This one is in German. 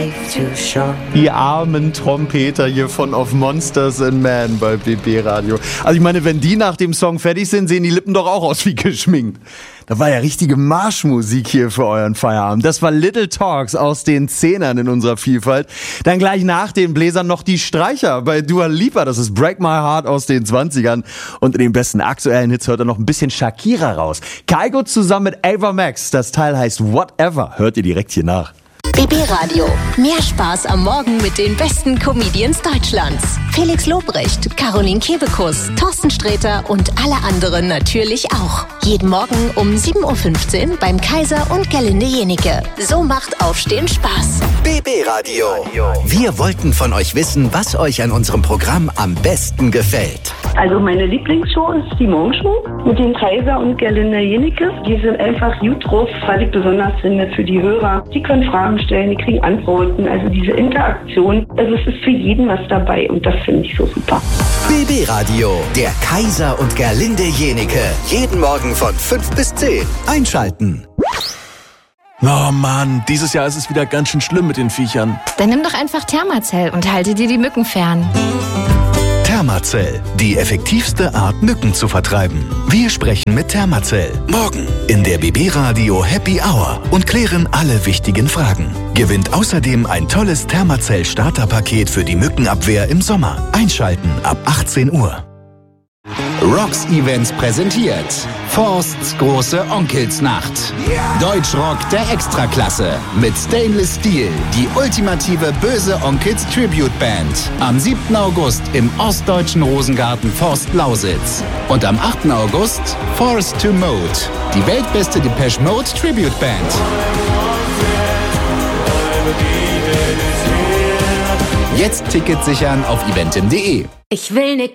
Die armen Trompeter hier von Of Monsters and Men bei BB Radio. Also ich meine, wenn die nach dem Song fertig sind, sehen die Lippen doch auch aus wie geschminkt. Das war ja richtige Marschmusik hier für euren Feierabend. Das war Little Talks aus den Zehnern in unserer Vielfalt. Dann gleich nach den Bläsern noch die Streicher bei Dua Lipa. Das ist Break My Heart aus den 20ern. Und in den besten aktuellen Hits hört er noch ein bisschen Shakira raus. Kygo zusammen mit Ava Max. Das Teil heißt Whatever. Hört ihr direkt hier nach. BB Radio. Mehr Spaß am Morgen mit den besten Comedians Deutschlands. Felix Lobrecht, Caroline Kebekus, Thorsten Sträter und alle anderen natürlich auch. Jeden Morgen um 7.15 Uhr beim Kaiser und Gerlinde Jenike. So macht Aufstehen Spaß. BB Radio. Wir wollten von euch wissen, was euch an unserem Programm am besten gefällt. Also meine Lieblingsshow ist die Morgenshow mit dem Kaiser und Gerlinde Jenike. Die sind einfach gut drauf, was ich besonders finde für die Hörer. Die können Fragen stellen, die kriegen Antworten. Also diese Interaktion, also es ist für jeden was dabei und das finde ich so super. BB Radio, der Kaiser und Gerlinde Jenike. Jeden Morgen von 5 bis 10. Einschalten. Oh Mann, dieses Jahr ist es wieder ganz schön schlimm mit den Viechern. Dann nimm doch einfach Thermacell und halte dir die Mücken fern. Thermacell, die effektivste Art, Mücken zu vertreiben. Wir sprechen mit Thermacell. Morgen in der BB Radio Happy Hour und klären alle wichtigen Fragen. Gewinnt außerdem ein tolles Thermacell Starterpaket für die Mückenabwehr im Sommer. Einschalten ab 18 Uhr. Rocks Events präsentiert Forsts große Onkelsnacht. Deutschrock der Extraklasse mit Stainless Steel, die ultimative böse Onkels Tribute Band. Am 7. August im ostdeutschen Rosengarten Forst Lausitz. Und am 8. August Forced to Mode, die weltbeste Depeche Mode Tribute Band. Jetzt Tickets sichern auf eventim.de. Ich will